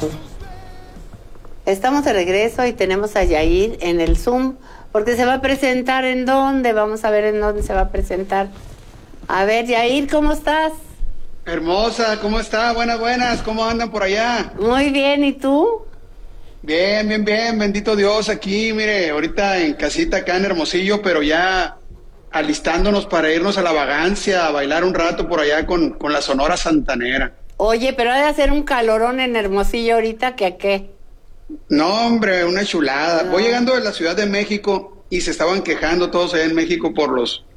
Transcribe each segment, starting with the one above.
Estamos de regreso y tenemos a Yair en el Zoom, porque se va a presentar en dónde, vamos a ver en dónde se va a presentar. A ver, Yair, ¿cómo estás? Hermosa, ¿cómo está? Buenas, ¿cómo andan por allá? Muy bien, ¿y tú? Bien, bendito Dios, aquí, mire, ahorita en casita acá en Hermosillo, pero ya alistándonos para irnos a la vagancia, a bailar un rato por allá con la Sonora Santanera. Oye, pero ha de hacer un calorón en Hermosillo ahorita, ¿que a qué? No, hombre, una chulada. Voy llegando de la Ciudad de México y se estaban quejando todos allá en México por los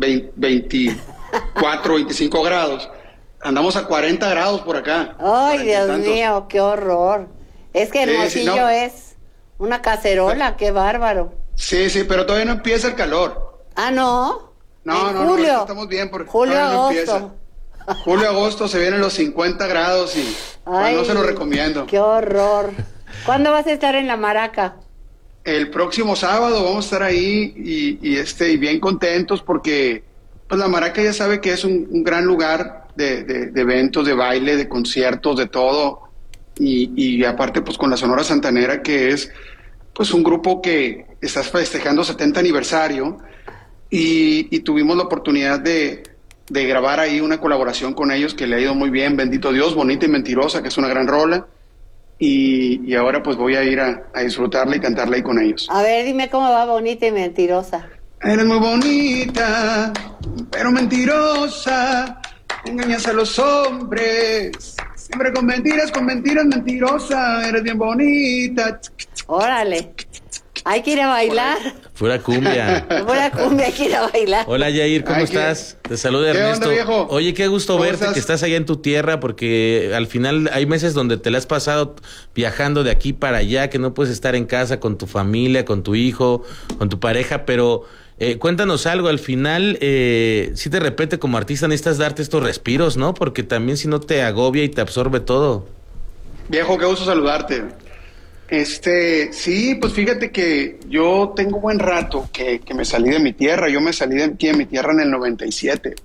24, 25 grados. Andamos a 40 grados por acá. Ay, Dios mío, qué horror. Es que Hermosillo es una cacerola, qué bárbaro. Sí, pero todavía no empieza el calor. Ah, ¿no? No, julio. Estamos bien porque julio, agosto. No julio, agosto se vienen los 50 grados y no se lo recomiendo. Qué horror. ¿Cuándo vas a estar en la Maraca? El próximo sábado vamos a estar ahí y bien contentos porque pues la Maraca ya sabe que es un gran lugar de eventos, de baile, de conciertos, de todo. Y aparte pues con la Sonora Santanera, que es pues un grupo que está festejando 70 aniversario y tuvimos la oportunidad de grabar ahí una colaboración con ellos que le ha ido muy bien, bendito Dios, Bonita y Mentirosa, que es una gran rola. Y ahora pues voy a ir a disfrutarla y cantarla ahí con ellos. A ver, dime cómo va Bonita y Mentirosa. Eres muy bonita, pero mentirosa, engañas a los hombres, siempre con mentiras, mentirosa, eres bien bonita. Órale, hay que ir a bailar. Pura cumbia. Hay que ir a bailar. Hola Yair, ¿cómo estás? Te saluda Ernesto. Onda, viejo? Oye, qué gusto verte, estás? que estás allá en tu tierra, porque al final hay meses donde te la has pasado viajando de aquí para allá, que no puedes estar en casa con tu familia, con tu hijo, con tu pareja, pero cuéntanos algo, al final, sí de repente como artista necesitas darte estos respiros, ¿no? Porque también si no te agobia y te absorbe todo. Viejo, qué gusto saludarte. Sí, pues fíjate que yo tengo buen rato que me salí de mi tierra. Yo me salí de aquí de mi tierra en el 97.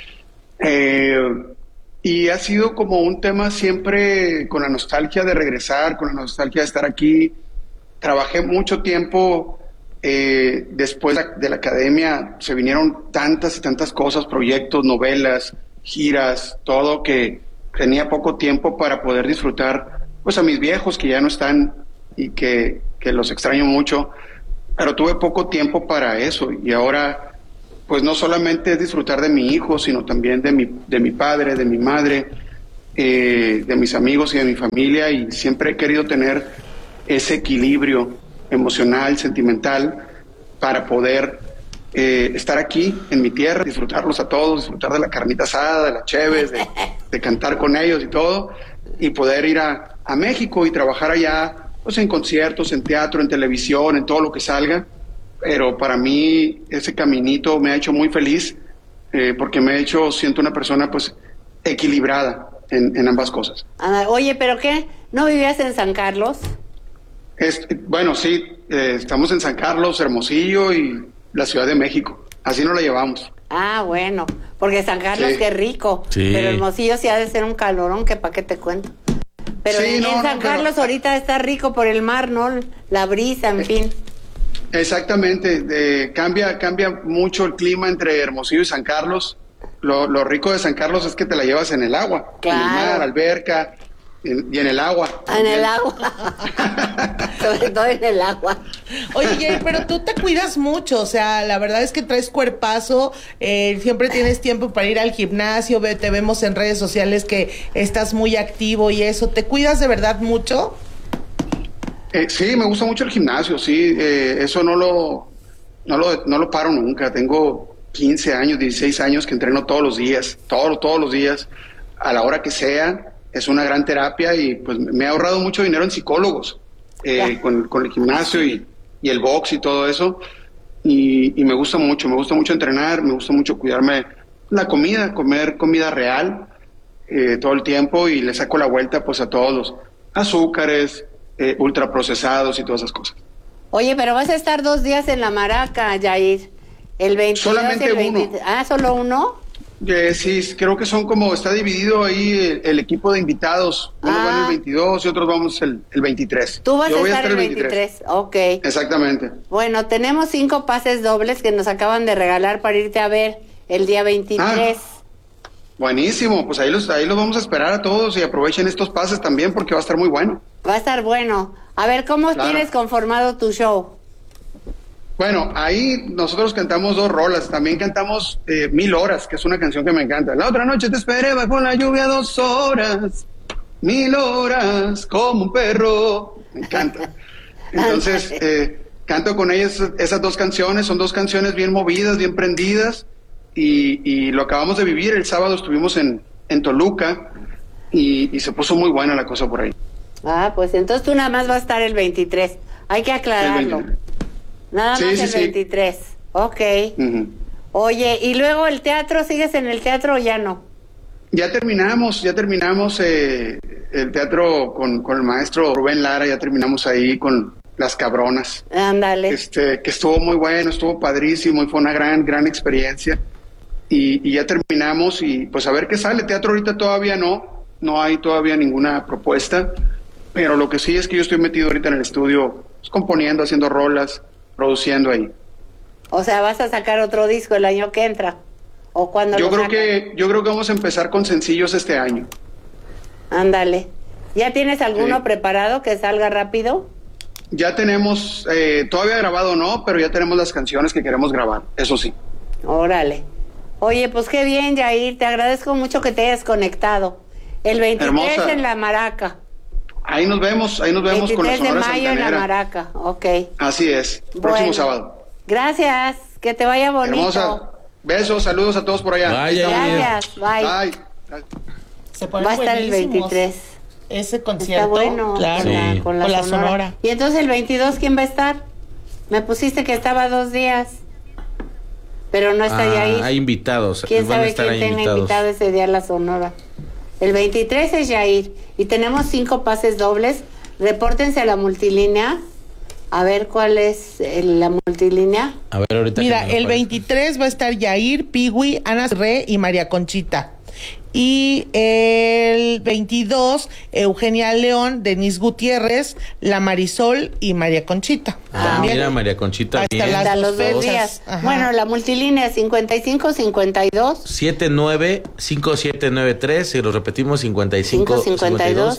Y ha sido como un tema siempre con la nostalgia de regresar, con la nostalgia de estar aquí. Trabajé mucho tiempo, después de la academia se vinieron tantas y tantas cosas, proyectos, novelas, giras, todo, que tenía poco tiempo para poder disfrutar pues a mis viejos que ya no están y que los extraño mucho, pero tuve poco tiempo para eso y ahora pues no solamente es disfrutar de mi hijo, sino también de mi padre, de mi madre, de mis amigos y de mi familia, y siempre he querido tener ese equilibrio emocional, sentimental, para poder estar aquí en mi tierra, disfrutarlos a todos, disfrutar de la carnita asada, de las cheves, de cantar con ellos y todo, y poder ir a México y trabajar allá pues en conciertos, en teatro, en televisión, en todo lo que salga. Pero para mí ese caminito me ha hecho muy feliz, porque siento una persona pues equilibrada en ambas cosas. Oye, ¿pero qué? ¿No vivías en San Carlos? Bueno, sí, estamos en San Carlos, Hermosillo y la Ciudad de México. Así nos la llevamos. Ah, bueno, porque San Carlos qué rico, sí. Pero Hermosillo sí ha de ser un calorón que pa' qué te cuento. Pero sí, en San Carlos ahorita está rico por el mar, ¿no? La brisa, en fin. Exactamente, cambia mucho el clima entre Hermosillo y San Carlos. Lo rico de San Carlos es que te la llevas en el agua, claro. En el mar, alberca, y en el agua. En el agua. Sobre todo en el agua. Oye, Jay, pero tú te cuidas mucho, o sea, la verdad es que traes cuerpazo, siempre tienes tiempo para ir al gimnasio, te vemos en redes sociales que estás muy activo y eso, ¿te cuidas de verdad mucho? Sí, me gusta mucho el gimnasio, sí, eso no lo paro nunca. Tengo 15 años, 16 años que entreno todos los días, todos los días, a la hora que sea. Es una gran terapia y pues me ha ahorrado mucho dinero en psicólogos, con el gimnasio y el box y todo eso. Y me gusta mucho entrenar, me gusta mucho cuidarme la comida, comer comida real todo el tiempo, y le saco la vuelta pues a todos los azúcares, ultraprocesados y todas esas cosas. Oye, pero vas a estar 2 días en la Maraca, Yair. El 22 Solamente y el 23. uno. Ah, ¿solo uno? Sí, creo que son como, está dividido ahí el equipo de invitados. Unos van el 22 y otros vamos el 23. Tú vas Yo a voy estar el 23. Ok. Exactamente. Bueno, tenemos 5 pases dobles que nos acaban de regalar para irte a ver el día 23. Buenísimo, pues ahí los vamos a esperar a todos y aprovechen estos pases también porque va a estar muy bueno. Va a estar bueno. A ver, ¿cómo tienes conformado tu show? Bueno, ahí nosotros cantamos 2 rolas, también cantamos 1000 horas, que es una canción que me encanta. La otra noche te esperé bajo la lluvia 2 horas, 1000 horas, como un perro. Me encanta. Entonces, canto con ellas esas 2 canciones, son 2 canciones bien movidas, bien prendidas, y lo acabamos de vivir. El sábado estuvimos en Toluca, y se puso muy buena la cosa por ahí. Pues entonces tú nada más vas a estar el 23. Hay que aclararlo. Nada más el 23. Ok. Oye, ¿y luego el teatro? ¿Sigues en el teatro o ya no? Ya terminamos el teatro con el maestro Rubén Lara, ya terminamos ahí con Las Cabronas. Ándale. Que estuvo muy bueno, estuvo padrísimo y fue una gran experiencia. Y ya terminamos y pues a ver qué sale. Teatro ahorita todavía no hay todavía ninguna propuesta, pero lo que sí es que yo estoy metido ahorita en el estudio, pues, componiendo, haciendo rolas, produciendo ahí. O sea, ¿vas a sacar otro disco el año que entra? ¿O cuándo yo creo que vamos a empezar con sencillos este año. Ándale. ¿Ya tienes alguno preparado que salga rápido? Ya tenemos, todavía grabado no, pero ya tenemos las canciones que queremos grabar, eso sí. Órale. Oye, pues qué bien, Yair, te agradezco mucho que te hayas conectado. El 23 Hermosa. En La Maraca. Ahí nos vemos con la Sonora Santanera. 23 de mayo en La Maraca, ok. Así es, próximo sábado. Gracias, que te vaya bonito. Hermosa, besos, saludos a todos por allá. Gracias, bye. Va a estar el 23. Ese concierto. Está bueno, claro, con la Sonora. Y entonces el 22, ¿quién va a estar? Me pusiste que estaba 2 días. Pero no está Yair. Hay invitados. ¿Quién sabe quién tenga invitado ese día a la Sonora? El 23 es Yair. Y tenemos 5 pases dobles. Repórtense a la multilínea. A ver cuál es la multilínea. A ver, ahorita. Mira, el 23 va a estar Yair, Piwi, Ana Re y María Conchita. Y el 22, Eugenia León, Denise Gutiérrez, La Marisol y María Conchita. Mira, María Conchita. Hasta los 2 días. Ajá. Bueno, la multilínea 55-52 79-5793, y lo repetimos, 55-52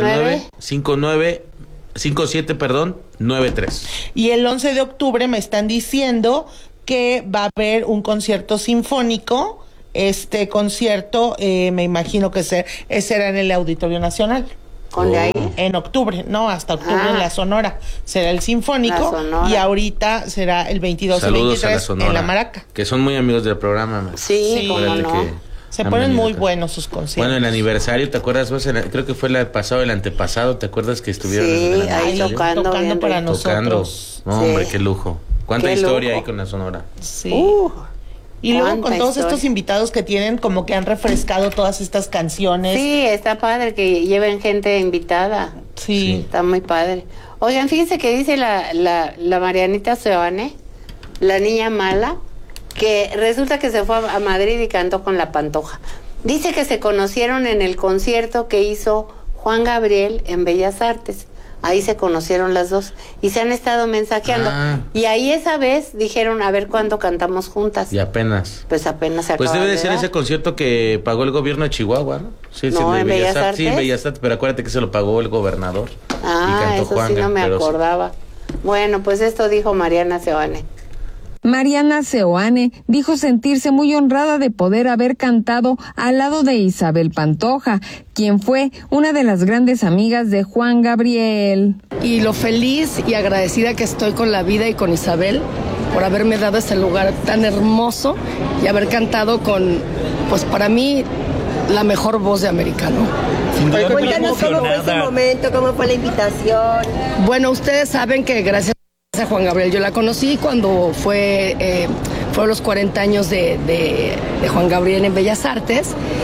57-93. Y el 11 de octubre me están diciendo que va a haber un concierto sinfónico. Este concierto, me imagino que será en el Auditorio Nacional. ¿Con de ahí? En octubre, no, hasta octubre en la Sonora. Será el Sinfónico y ahorita será el 22 y 23 en La Maraca. Que son muy amigos del programa. Sí, cómo no. Se ponen muy buenos sus conciertos. Bueno, el aniversario, ¿te acuerdas vos? Creo que fue el antepasado, ¿te acuerdas que estuvieron ahí tocando para nosotros? No, hombre, qué lujo. ¿Cuánta historia hay con la Sonora? Sí. Y luego con todos estos invitados que tienen, como que han refrescado todas estas canciones. Sí, está padre que lleven gente invitada. Sí. Está muy padre. Oigan, fíjense que dice la Marianita Seoane, la niña mala, que resulta que se fue a Madrid y cantó con La Pantoja. Dice que se conocieron en el concierto que hizo Juan Gabriel en Bellas Artes. Ahí se conocieron las dos y se han estado mensajeando. Y ahí esa vez dijeron, a ver cuándo cantamos juntas. Y apenas. Pues apenas se acaba. Pues debe de ser ese concierto que pagó el gobierno de Chihuahua, ¿no? Sí, no, en Bellas Artes. Sí, en Bellas Artes, pero acuérdate que se lo pagó el gobernador. Y cantó eso Juanga, sí no me acordaba. Bueno, pues esto dijo Mariana Seoane. Mariana Seoane dijo sentirse muy honrada de poder haber cantado al lado de Isabel Pantoja, quien fue una de las grandes amigas de Juan Gabriel. Y lo feliz y agradecida que estoy con la vida y con Isabel por haberme dado ese lugar tan hermoso y haber cantado con, pues para mí, la mejor voz de América, ¿no? Cuéntanos cómo fue ese momento, cómo fue la invitación. Bueno, ustedes saben que gracias a Juan Gabriel yo la conocí cuando fueron los 40 años de Juan Gabriel en Bellas Artes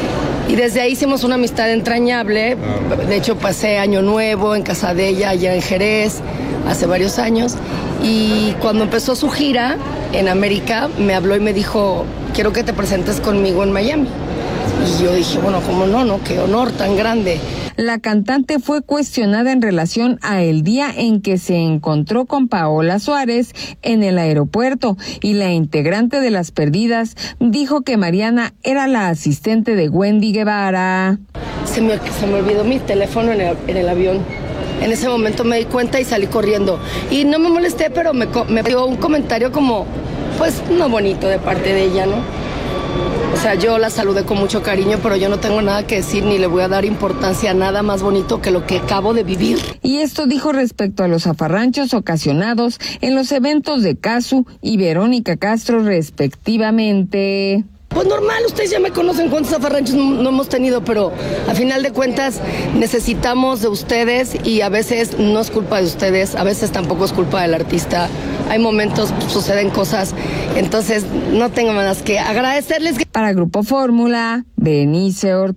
Y desde ahí hicimos una amistad entrañable. De hecho, pasé Año Nuevo en casa de ella, allá en Jerez, hace varios años. Y cuando empezó su gira en América, me habló y me dijo, quiero que te presentes conmigo en Miami. Y yo dije, bueno, ¿cómo no? Qué honor tan grande. La cantante fue cuestionada en relación a el día en que se encontró con Paola Suárez en el aeropuerto, y la integrante de Las Perdidas dijo que Mariana era la asistente de Wendy Guevara. Se me olvidó mi teléfono en el avión. En ese momento me di cuenta y salí corriendo. Y no me molesté, pero me dio un comentario como, pues, no bonito de parte de ella, ¿no? O sea, yo la saludé con mucho cariño, pero yo no tengo nada que decir ni le voy a dar importancia a nada más bonito que lo que acabo de vivir. Y esto dijo respecto a los zafarranchos ocasionados en los eventos de Casu y Verónica Castro respectivamente. Pues normal, ustedes ya me conocen cuántos zafarranchos no hemos tenido, pero a final de cuentas necesitamos de ustedes y a veces no es culpa de ustedes, a veces tampoco es culpa del artista. Hay momentos, suceden cosas, entonces no tengo más que agradecerles. Para Grupo Fórmula, Berenice Ortiz.